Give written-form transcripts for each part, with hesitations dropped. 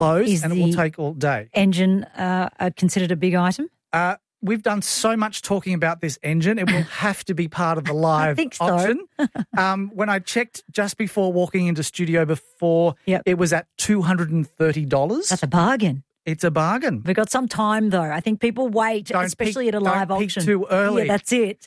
close, and it will take all day. Engine considered a big item? We've done so much talking about this engine, it will have to be part of the live auction. When I checked just before walking into studio before, it was at $230. That's a bargain. It's a bargain. We've got some time, though. I think people wait, especially at a live auction. Don't peak too early. Yeah, that's it.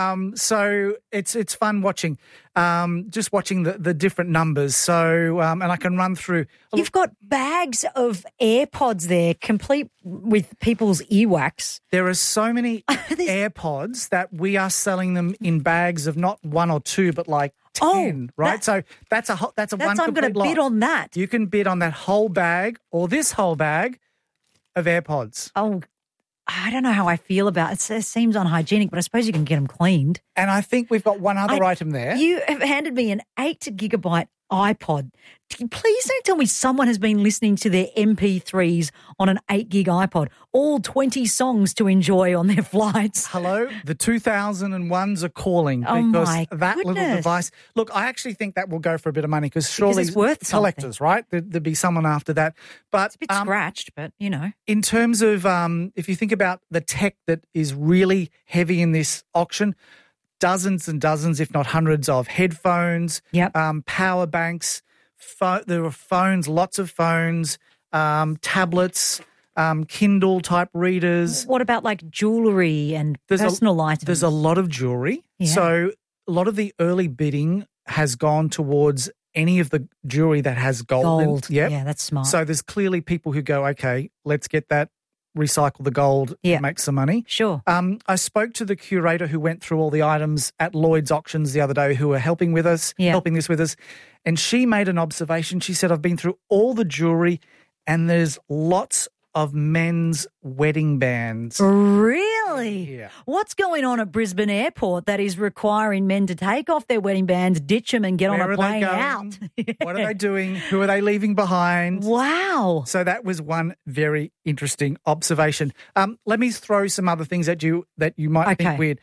So it's fun watching, just watching the different numbers. So, and I can run through. You've got bags of AirPods there, complete with people's earwax. There are so many AirPods that we are selling them in bags of not one or two, but like 10, right? So that's one complete lot. I'm going to bid on that. You can bid on that whole bag or this whole bag of AirPods. Oh, I don't know how I feel about it. It seems unhygienic, but I suppose you can get them cleaned. And I think we've got one other item there. You have handed me an 8-gigabyte iPod. Please don't tell me someone has been listening to their MP3s on an 8-gig iPod, all 20 songs to enjoy on their flights. Hello? The 2001s are calling because that little device. Look, I actually think that will go for a bit of money because surely it's worth collectors, something. right? There'd be someone after that. But it's a bit scratched, but, you know. In terms of if you think about the tech that is really heavy in this auction, dozens and dozens, if not hundreds, of headphones, power banks. There are phones, lots of phones, tablets, Kindle-type readers. What about like jewellery and personal items? There's a lot of jewellery. Yeah. So a lot of the early bidding has gone towards any of the jewellery that has gold. Yeah, that's smart. So there's clearly people who go, okay, let's get that, recycle the gold, make some money. Sure. I spoke to the curator who went through all the items at Lloyd's Auctions the other day who are helping this with us, and she made an observation. She said, I've been through all the jewellery and there's lots of men's wedding bands. Really? Yeah. What's going on at Brisbane Airport that is requiring men to take off their wedding bands, ditch them and get on a plane out? What are they doing? Who are they leaving behind? Wow. So that was one very interesting observation. Let me throw some other things at you that you might think weird.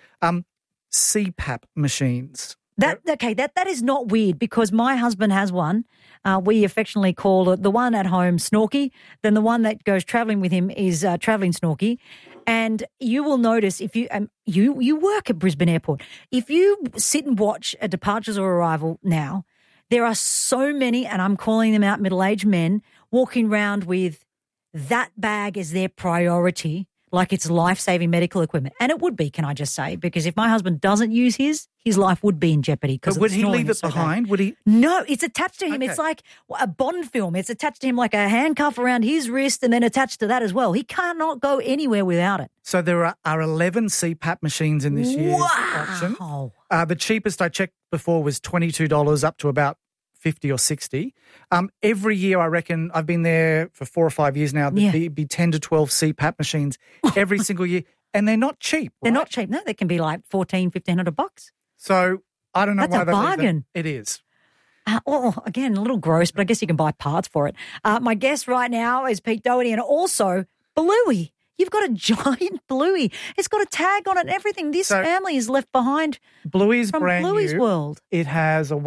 CPAP machines. That is not weird because my husband has one. We affectionately call it the one at home Snorky. Then the one that goes travelling with him is travelling Snorky. And you will notice if you work at Brisbane Airport, if you sit and watch a departures or arrival now, there are so many, and I'm calling them out, middle-aged men walking around with that bag as their priority, like it's life-saving medical equipment. And it would be, can I just say, because if my husband doesn't use his life would be in jeopardy. But would he leave it behind? Would he? No, it's attached to him. Okay. It's like a Bond film. It's attached to him like a handcuff around his wrist and then attached to that as well. He cannot go anywhere without it. So there are 11 CPAP machines in this year's auction. The cheapest I checked before was $22 up to about 50 or 60. Every year, I reckon, I've been there for 4 or 5 years now, there'd be 10 to 12 CPAP machines every single year. And they're not cheap. Right? They're not cheap. No, they can be like $1,400-$1,500. So I don't know why that's a bargain. It is. Again, a little gross, but I guess you can buy parts for it. My guest right now is Pete Doherty and also Bluey. You've got a giant Bluey. It's got a tag on it and everything. This family is left behind. Bluey's from brand Bluey's new. World. It has a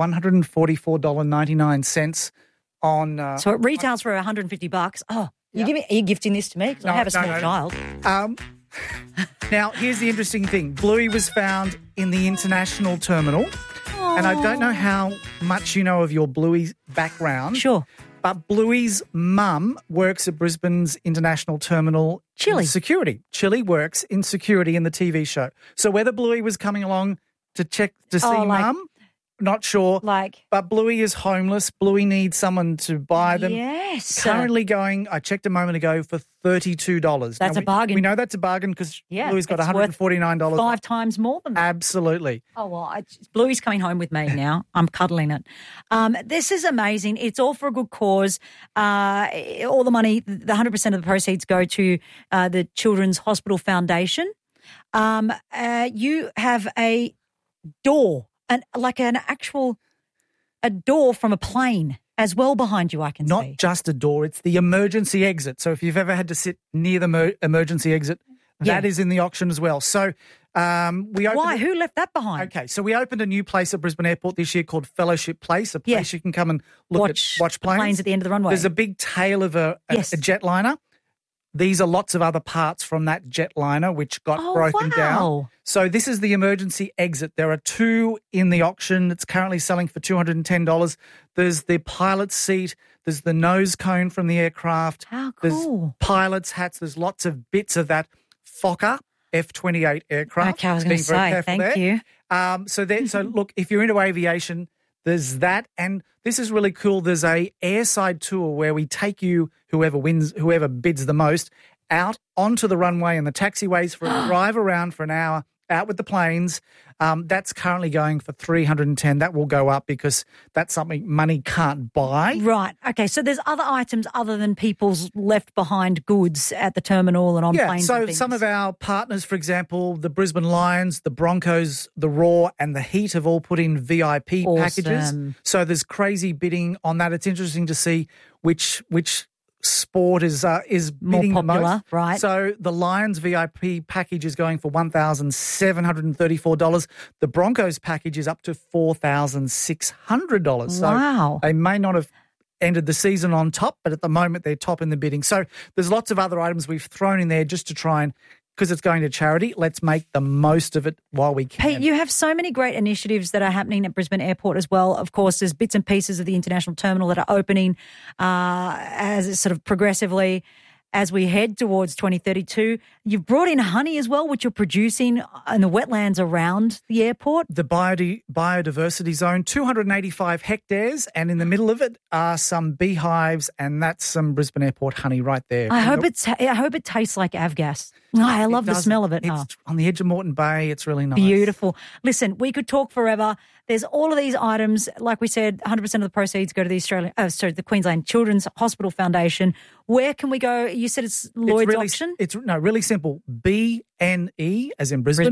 $144.99 on. So it retails for $150. Oh, are you gifting this to me? Because I have a small child. Now, here's the interesting thing. Bluey was found in the international terminal. Aww. And I don't know how much you know of your Bluey background. Sure. But Bluey's mum works at Brisbane's international terminal in security. Chili works in security in the TV show. So whether Bluey was coming along to check to see mum, not sure. But Bluey is homeless. Bluey needs someone to buy them. Yes. Currently going, I checked a moment ago, for $32. That's a bargain. We know that's a bargain because Bluey's got $149. 5 times more than that. Absolutely. Oh, well, Bluey's coming home with me now. I'm cuddling it. This is amazing. It's all for a good cause. All the money, the 100% of the proceeds go to the Children's Hospital Foundation. You have a door. A door from a plane as well behind you, I can see. Not just a door, it's the emergency exit. So if you've ever had to sit near the emergency exit, that is in the auction as well. So Why? Who left that behind? Okay, so we opened a new place at Brisbane Airport this year called Fellowship Place, a place you can come and watch planes at the end of the runway. There's a big tail of a jetliner. These are lots of other parts from that jetliner which got broken down. So this is the emergency exit. There are 2 in the auction. It's currently selling for $210. There's the pilot's seat. There's the nose cone from the aircraft. How cool. There's pilot's hats. There's lots of bits of that Fokker F-28 aircraft. Okay, I was going to say, thank you. So look, if you're into aviation, there's that. And this is really cool. There's a airside tour where we take you, whoever bids the most, out onto the runway and the taxiways for a drive around for an hour, out with the planes. That's currently going for $310. That will go up because that's something money can't buy. Right. Okay. So there's other items other than people's left behind goods at the terminal and on planes. So and things. Some of our partners, for example, the Brisbane Lions, the Broncos, the Roar, and the Heat have all put in VIP packages. So there's crazy bidding on that. It's interesting to see which sport is more bidding popular, the most. Right? So the Lions VIP package is going for $1,734. The Broncos package is up to $4,600. Wow! So they may not have ended the season on top, but at the moment they're top in the bidding. So there's lots of other items we've thrown in there just to try and. Because it's going to charity, let's make the most of it while we can. Pete, you have so many great initiatives that are happening at Brisbane Airport as well. Of course, there's bits and pieces of the international terminal that are opening as it's sort of progressively as we head towards 2032. You've brought in honey as well, which you're producing in the wetlands around the airport. The biodiversity zone, 285 hectares, and in the middle of it are some beehives, and that's some Brisbane Airport honey right there. I hope it tastes like avgas. I love the smell of it. It's on the edge of Moreton Bay. It's really nice. Beautiful. Listen, we could talk forever. There's all of these items. Like we said, 100% of the proceeds go to the Queensland Children's Hospital Foundation. Where can we go? You said it's Lloyd's auction? It's really simple. BNE, as in Brisbane.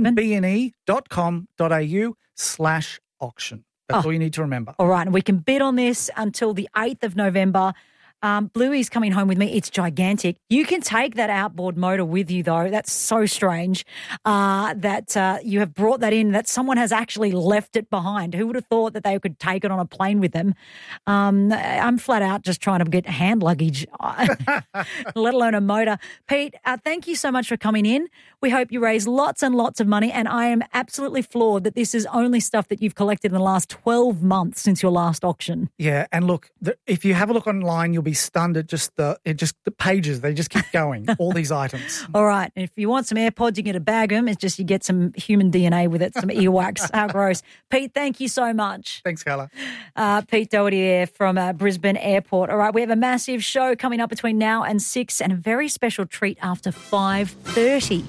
bne.com.au/auction. That's all you need to remember. All right. And we can bid on this until the 8th of November. Bluey's coming home with me. It's gigantic. You can take that outboard motor with you, though. That's so strange that you have brought that in, that someone has actually left it behind. Who would have thought that they could take it on a plane with them? I'm flat out just trying to get hand luggage, let alone a motor. Pete, thank you so much for coming in. We hope you raise lots and lots of money, and I am absolutely floored that this is only stuff that you've collected in the last 12 months since your last auction. Yeah, and look, if you have a look online, you'll be stunned at just the pages. They just keep going, all these items. All right. And if you want some AirPods, you get a bag of them. It's just you get some human DNA with it, some earwax. How gross. Pete, thank you so much. Thanks, Carla. Pete Doherty there from Brisbane Airport. All right, we have a massive show coming up between now and 6 and a very special treat after 5:30.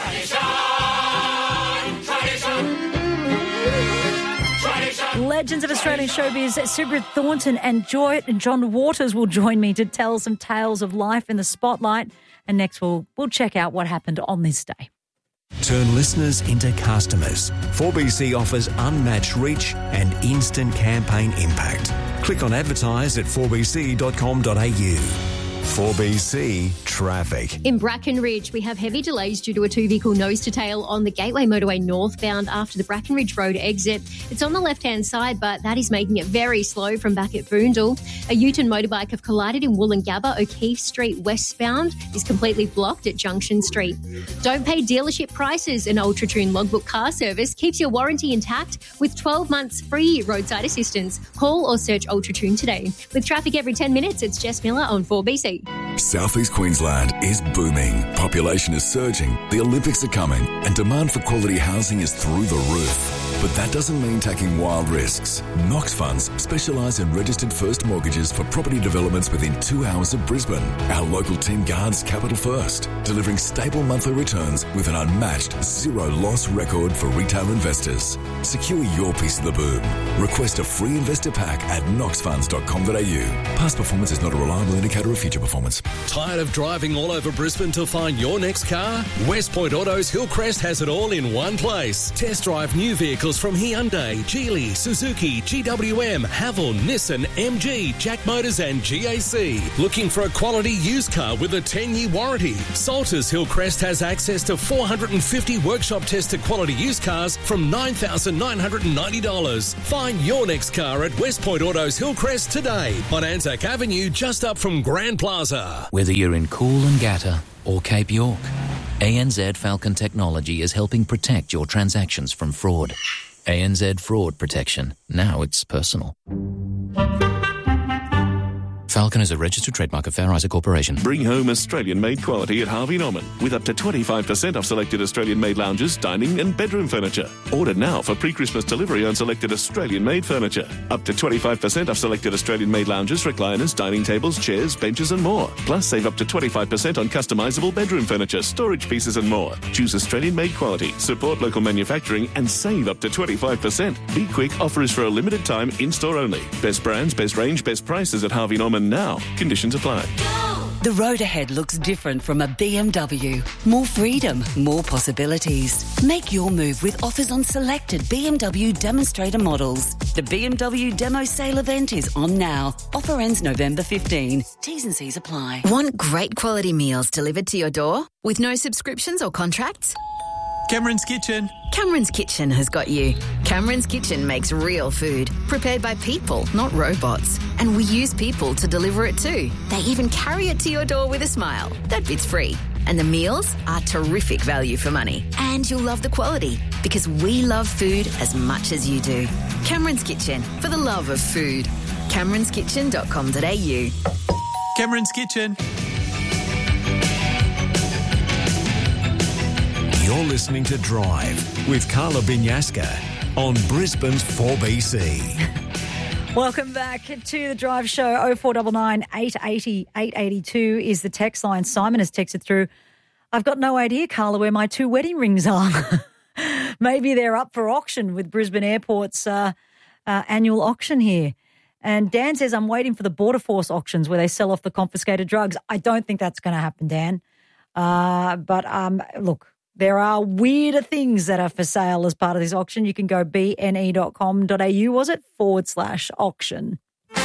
Legends of Australian showbiz, Sigrid Thornton and John Waters will join me to tell some tales of life in the spotlight. And next we'll check out what happened on this day. Turn listeners into customers. 4BC offers unmatched reach and instant campaign impact. Click on advertise at 4bc.com.au. 4BC Traffic. In Bracken Ridge, we have heavy delays due to a two-vehicle nose-to-tail on the Gateway Motorway northbound after the Bracken Ridge Road exit. It's on the left-hand side, but that is making it very slow from back at Boondall. A Uten motorbike have collided in Woolloongabba. O'Keefe Street westbound is completely blocked at Junction Street. Don't pay dealership prices. An UltraTune logbook car service keeps your warranty intact with 12 months free roadside assistance. Call or search UltraTune today. With traffic every 10 minutes, it's Jess Miller on 4BC. Southeast Queensland is booming. Population is surging, the Olympics are coming, and demand for quality housing is through the roof. But that doesn't mean taking wild risks. Knox Funds specialise in registered first mortgages for property developments within 2 hours of Brisbane. Our local team guards capital first, delivering stable monthly returns with an unmatched zero-loss record for retail investors. Secure your piece of the boom. Request a free investor pack at knoxfunds.com.au. Past performance is not a reliable indicator of future performance. Tired of driving all over Brisbane to find your next car? West Point Autos Hillcrest has it all in one place. Test drive new vehicles vehicles from Hyundai, Geely, Suzuki, GWM, Haval, Nissan, MG, Jack Motors and GAC. Looking for a quality used car with a 10-year warranty? Salters Hillcrest has access to 450 workshop-tested quality used cars from $9,990. Find your next car at West Point Autos Hillcrest today on Anzac Avenue, just up from Grand Plaza. Whether you're in Coolangatta or Cape York, ANZ Falcon Technology is helping protect your transactions from fraud. ANZ Fraud Protection. Now it's personal. Falcon is a registered trademark of Fair Isaac Corporation. Bring home Australian-made quality at Harvey Norman with up to 25% off selected Australian-made lounges, dining and bedroom furniture. Order now for pre-Christmas delivery on selected Australian-made furniture. Up to 25% off selected Australian-made lounges, recliners, dining tables, chairs, benches and more. Plus, save up to 25% on customisable bedroom furniture, storage pieces and more. Choose Australian-made quality, support local manufacturing and save up to 25%. Be quick, offer is for a limited time, in-store only. Best brands, best range, best prices at Harvey Norman now. Conditions apply. The road ahead looks different from a BMW. More freedom, more possibilities. Make your move with offers on selected BMW demonstrator models. The BMW Demo Sale event is on now. Offer ends November 15. T's and C's apply. Want great quality meals delivered to your door with no subscriptions or contracts? Cameron's Kitchen. Cameron's Kitchen has got you. Cameron's Kitchen makes real food, prepared by people, not robots. And we use people to deliver it too. They even carry it to your door with a smile. That bit's free. And the meals are terrific value for money. And you'll love the quality, because we love food as much as you do. Cameron's Kitchen, for the love of food. CameronsKitchen.com.au. Cameron's Kitchen. You're listening to Drive with Carla Binyaska on Brisbane's 4BC. Welcome back to the Drive Show. 0499 880 882 is the text line. Simon has texted through, I've got no idea, Carla, where my 2 wedding rings are. Maybe they're up for auction with Brisbane Airport's annual auction here. And Dan says, I'm waiting for the Border Force auctions where they sell off the confiscated drugs. I don't think that's going to happen, Dan. Look, there are weirder things that are for sale as part of this auction. You can go bne.com.au, was it? /auction.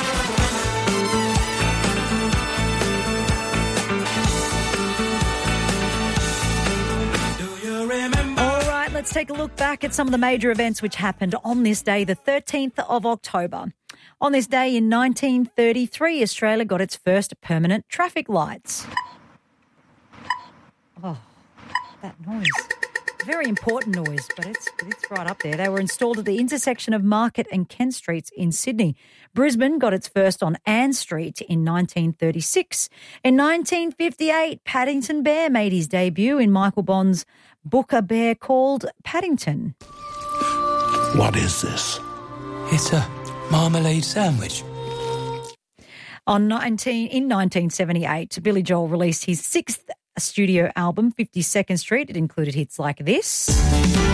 All right, let's take a look back at some of the major events which happened on this day, the 13th of October. On this day in 1933, Australia got its first permanent traffic lights. Oh. That noise. Very important noise, but it's right up there. They were installed at the intersection of Market and Kent Streets in Sydney. Brisbane got its first on Ann Street in 1936. In 1958, Paddington Bear made his debut in Michael Bond's book A Bear Called Paddington. What is this? It's a marmalade sandwich. In 1978, Billy Joel released his 6th studio album, 52nd Street. It included hits like this.